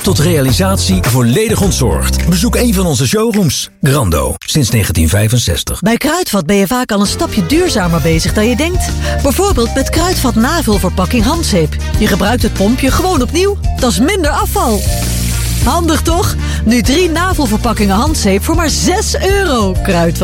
tot realisatie volledig ontzorgd. Bezoek een van onze showrooms. Grando, sinds 1965. Bij Kruidvat ben je vaak al een stapje duurzamer bezig dan je denkt. Bijvoorbeeld met Kruidvat navulverpakking handzeep. Je gebruikt het pompje gewoon opnieuw. Dat is minder afval. Handig toch? Nu 3 navelverpakkingen handzeep voor maar €6. Kruidvat.